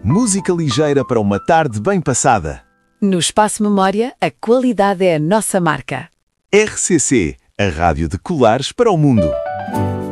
Música ligeira para uma tarde bem passada. No Espaço Memória, a qualidade é a nossa marca. RCC, a rádio de Colares para o mundo.